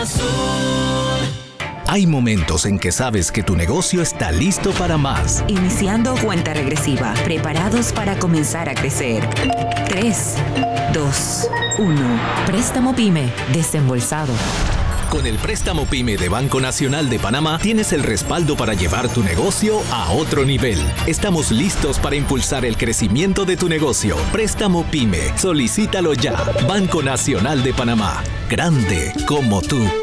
Hay momentos en que sabes que tu negocio está listo para más. Iniciando cuenta regresiva, preparados para comenzar a crecer. 3, 2, 1. Préstamo PYME desembolsado. Con el préstamo PYME de Banco Nacional de Panamá tienes el respaldo para llevar tu negocio a otro nivel. Estamos listos para impulsar el crecimiento de tu negocio. Préstamo PYME. Solicítalo ya. Banco Nacional de Panamá. Grande como tú.